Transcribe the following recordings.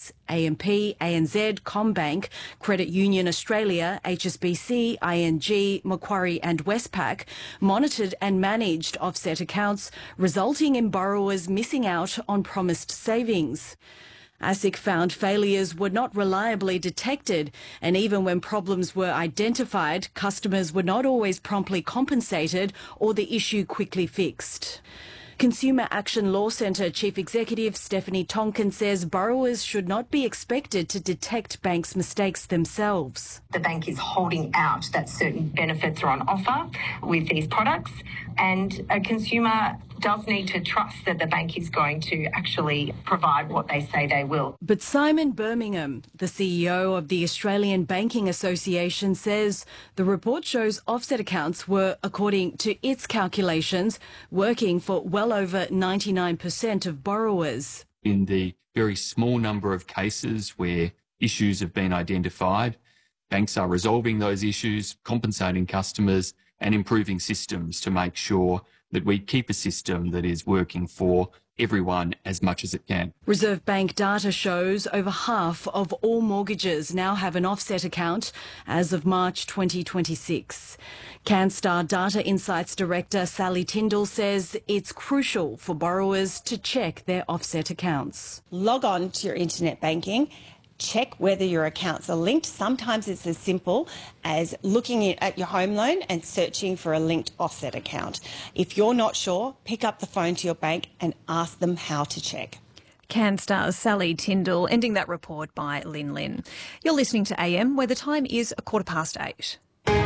banks, AMP, ANZ, CommBank, Credit Union Australia, HSBC, ING, Macquarie and Westpac, monitored and managed offset accounts, resulting in borrowers missing out on promised savings. ASIC found failures were not reliably detected, and even when problems were identified, customers were not always promptly compensated or the issue quickly fixed. Consumer Action Law Centre Chief Executive Stephanie Tonkin says borrowers should not be expected to detect banks' mistakes themselves. The bank is holding out that certain benefits are on offer with these products, and a consumer does need to trust that the bank is going to actually provide what they say they will. But Simon Birmingham, the CEO of the Australian Banking Association, says the report shows offset accounts were, according to its calculations, working for well over 99% of borrowers. In the very small number of cases where issues have been identified, banks are resolving those issues, compensating customers and improving systems to make sure that we keep a system that is working for everyone as much as it can. Reserve Bank data shows over half of all mortgages now have an offset account as of March 2026. CanStar Data Insights Director Sally Tyndall says it's crucial for borrowers to check their offset accounts. Log on to your internet banking. Check whether your accounts are linked. Sometimes it's as simple as looking at your home loan and searching for a linked offset account. If you're not sure, pick up the phone to your bank and ask them how to check. CanStar's Sally Tyndall, ending that report by Lynn Lynn. You're listening to AM, where the time is 8:15.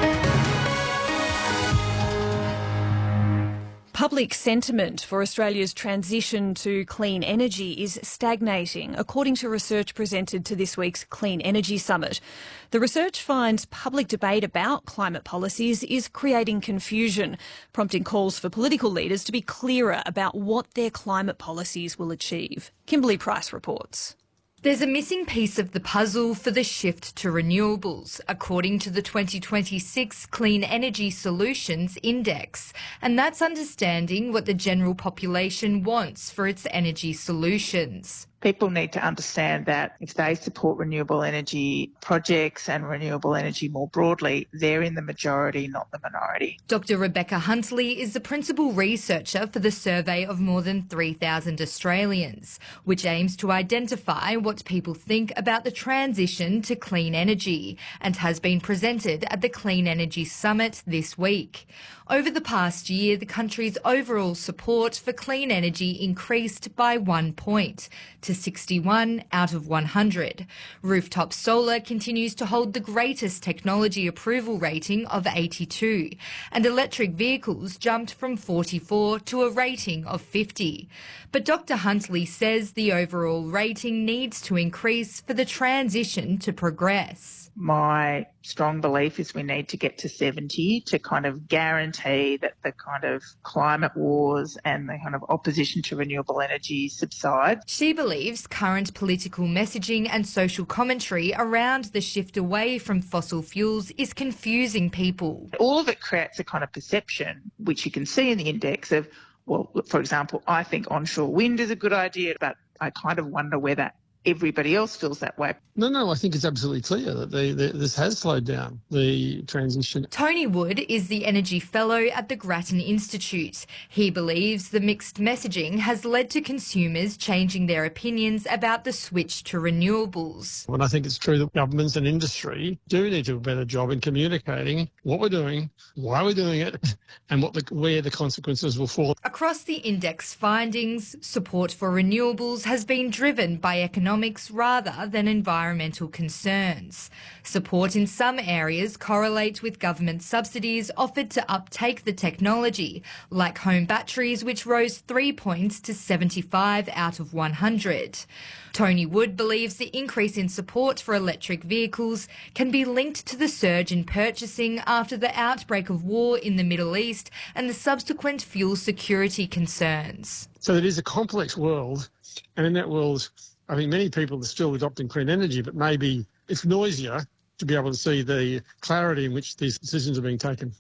Public sentiment for Australia's transition to clean energy is stagnating, according to research presented to this week's Clean Energy Summit. The research finds public debate about climate policies is creating confusion, prompting calls for political leaders to be clearer about what their climate policies will achieve. Kimberly Price reports. There's a missing piece of the puzzle for the shift to renewables, according to the 2026 Clean Energy Solutions Index, and that's understanding what the general population wants for its energy solutions. People need to understand that if they support renewable energy projects and renewable energy more broadly, they're in the majority, not the minority. Dr. Rebecca Huntley is the principal researcher for the survey of more than 3,000 Australians, which aims to identify what people think about the transition to clean energy and has been presented at the Clean Energy Summit this week. Over the past year, the country's overall support for clean energy increased by 1 point to 61 out of 100. Rooftop solar continues to hold the greatest technology approval rating of 82, and electric vehicles jumped from 44 to a rating of 50. But Dr. Huntley says the overall rating needs to increase for the transition to progress. My strong belief is we need to get to 70 to kind of guarantee that the kind of climate wars and the kind of opposition to renewable energy subside. She believes current political messaging and social commentary around the shift away from fossil fuels is confusing people. All of it creates a kind of perception, which you can see in the index of, well, for example, I think onshore wind is a good idea, but I kind of wonder whether everybody else feels that way. No, I think it's absolutely clear that this has slowed down the transition. Tony Wood is the Energy Fellow at the Grattan Institute. He believes the mixed messaging has led to consumers changing their opinions about the switch to renewables. And I think it's true that governments and industry do need to do a better job in communicating what we're doing, why we're doing it, and where the consequences will fall. Across the index findings, support for renewables has been driven by economics rather than environmental concerns. Support in some areas correlate with government subsidies offered to uptake the technology, like home batteries, which rose 3 points to 75 out of 100. Tony Wood believes the increase in support for electric vehicles can be linked to the surge in purchasing after the outbreak of war in the Middle East and the subsequent fuel security concerns. So it is a complex world, and in that world, I think many people are still adopting clean energy, but maybe it's noisier to be able to see the clarity in which these decisions are being taken.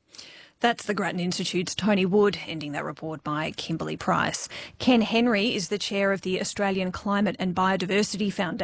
That's the Grattan Institute's Tony Wood, ending that report by Kimberly Price. Ken Henry is the chair of the Australian Climate and Biodiversity Foundation.